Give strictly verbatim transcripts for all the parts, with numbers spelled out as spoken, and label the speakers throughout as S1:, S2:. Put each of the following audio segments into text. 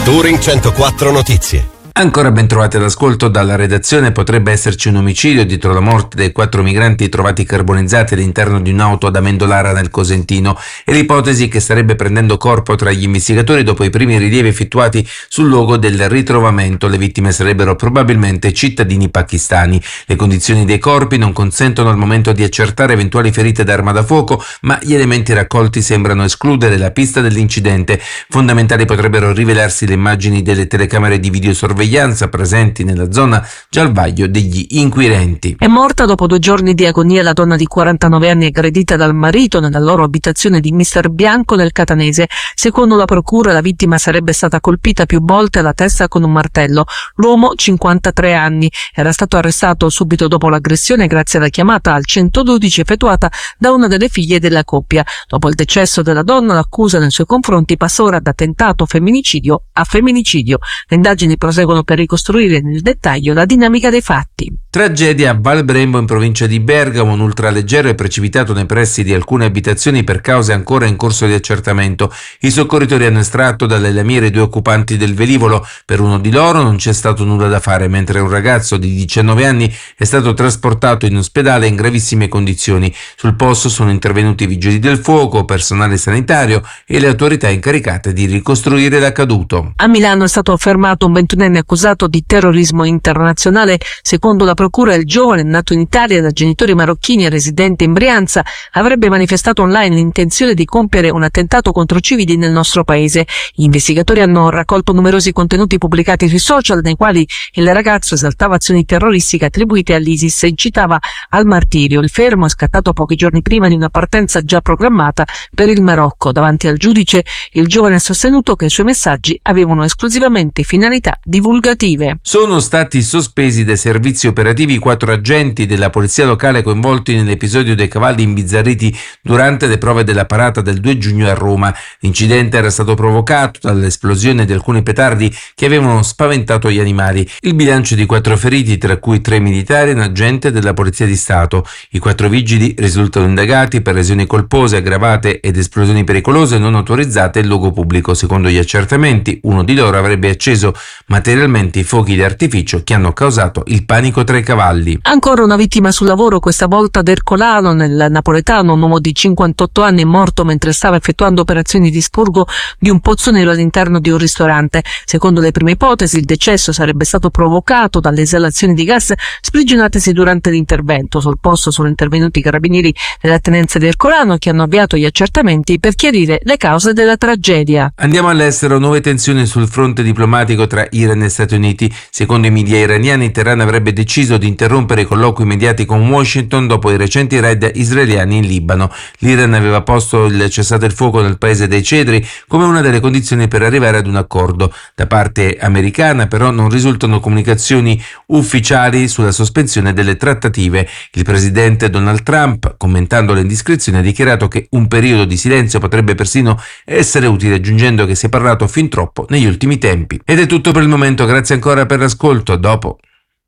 S1: Touring centoquattro Notizie.
S2: Ancora ben trovati all'ascolto dalla redazione. Potrebbe esserci un omicidio dietro la morte dei quattro migranti trovati carbonizzati all'interno di un'auto ad Amendolara nel Cosentino, e l'ipotesi che starebbe prendendo corpo tra gli investigatori dopo i primi rilievi effettuati sul luogo del ritrovamento. Le vittime sarebbero probabilmente cittadini pakistani. Le condizioni dei corpi non consentono al momento di accertare eventuali ferite d'arma da fuoco, ma gli elementi raccolti sembrano escludere la pista dell'incidente. Fondamentali potrebbero rivelarsi le immagini delle telecamere di videosorveglianza presenti nella zona già al vaglio degli inquirenti.
S3: È morta dopo due giorni di agonia la donna di quarantanove anni aggredita dal marito nella loro abitazione di Mister Bianco nel Catanese. Secondo la procura la vittima sarebbe stata colpita più volte alla testa con un martello. L'uomo, cinquantatré anni, era stato arrestato subito dopo l'aggressione grazie alla chiamata al centododici effettuata da una delle figlie della coppia. Dopo il decesso della donna, l'accusa nei suoi confronti passa ora da tentato femminicidio a femminicidio. Le indagini proseguono per ricostruire nel dettaglio la dinamica dei fatti.
S2: Tragedia a Val Brembo in provincia di Bergamo. Un ultraleggero è precipitato nei pressi di alcune abitazioni per cause ancora in corso di accertamento. I soccorritori hanno estratto dalle lamiere due occupanti del velivolo. Per uno di loro non c'è stato nulla da fare, mentre un ragazzo di diciannove anni è stato trasportato in ospedale in gravissime condizioni. Sul posto sono intervenuti i vigili del fuoco, personale sanitario e le autorità incaricate di ricostruire l'accaduto.
S3: A Milano è stato fermato un ventunenne accusato di terrorismo internazionale. Secondo la procura, il giovane, nato in Italia da genitori marocchini e residente in Brianza, avrebbe manifestato online l'intenzione di compiere un attentato contro civili nel nostro paese. Gli investigatori hanno raccolto numerosi contenuti pubblicati sui social nei quali il ragazzo esaltava azioni terroristiche attribuite all'ISIS e incitava al martirio. Il fermo è scattato pochi giorni prima di una partenza già programmata per il Marocco. Davanti al giudice, il giovane ha sostenuto che i suoi messaggi avevano esclusivamente finalità divulgative.
S2: Sono stati sospesi dai servizi operativi quattro agenti della polizia locale coinvolti nell'episodio dei cavalli imbizzarriti durante le prove della parata del due giugno a Roma. L'incidente era stato provocato dall'esplosione di alcuni petardi che avevano spaventato gli animali. Il bilancio di quattro feriti, tra cui tre militari e un agente della Polizia di Stato. I quattro vigili risultano indagati per lesioni colpose, aggravate ed esplosioni pericolose non autorizzate in luogo pubblico. Secondo gli accertamenti, uno di loro avrebbe acceso materialmente i fuochi di artificio che hanno causato il panico tra i cavalli.
S3: Ancora una vittima sul lavoro, questa volta ad Ercolano, nel napoletano. Un uomo di cinquantotto anni è morto mentre stava effettuando operazioni di spurgo di un pozzo nero all'interno di un ristorante. Secondo le prime ipotesi, il decesso sarebbe stato provocato dalle esalazioni di gas sprigionatesi durante l'intervento. Sul posto sono intervenuti i carabinieri della tenenza di Ercolano che hanno avviato gli accertamenti per chiarire le cause della tragedia.
S2: Andiamo all'estero. Nuove tensioni sul fronte diplomatico tra Iran e Stati Uniti. Secondo i media iraniani, Teheran avrebbe deciso di interrompere i colloqui immediati con Washington dopo i recenti raid israeliani in Libano. L'Iran aveva posto il cessate il fuoco nel paese dei cedri come una delle condizioni per arrivare ad un accordo. Da parte americana però non risultano comunicazioni ufficiali sulla sospensione delle trattative. Il presidente Donald Trump, commentando le indiscrezioni, ha dichiarato che un periodo di silenzio potrebbe persino essere utile, aggiungendo che si è parlato fin troppo negli ultimi tempi. Ed è tutto per il momento, grazie ancora per l'ascolto, a dopo.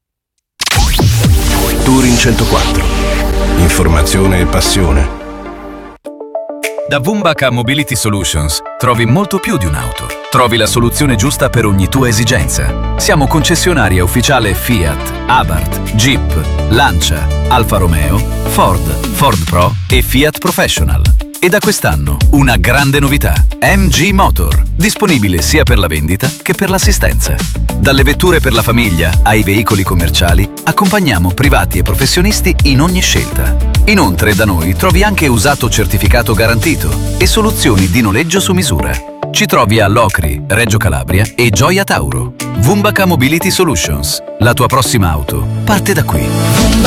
S1: Touring centoquattro. Informazione e passione.
S4: Da Vumbaka Mobility Solutions trovi molto più di un'auto. Trovi la soluzione giusta per ogni tua esigenza. Siamo concessionaria ufficiale Fiat, Abarth, Jeep, Lancia, Alfa Romeo, Ford, Ford Pro e Fiat Professional. E da quest'anno una grande novità: M G Motor, disponibile sia per la vendita che per l'assistenza. Dalle vetture per la famiglia ai veicoli commerciali, accompagniamo privati e professionisti in ogni scelta. Inoltre da noi trovi anche usato certificato garantito e soluzioni di noleggio su misura. Ci trovi a Locri, Reggio Calabria e Gioia Tauro. Vumbaka Mobility Solutions. La tua prossima auto parte da qui.